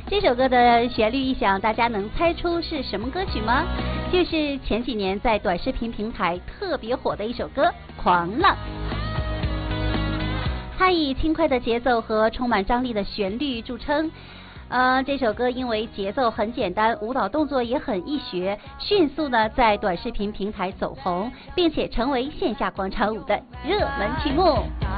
这首歌的旋律一响，大家能猜出是什么歌曲吗？就是前几年在短视频平台特别火的一首歌《狂浪》。它以轻快的节奏和充满张力的旋律著称。这首歌因为节奏很简单，舞蹈动作也很易学，迅速呢在短视频平台走红，并且成为线下广场舞的热门曲目。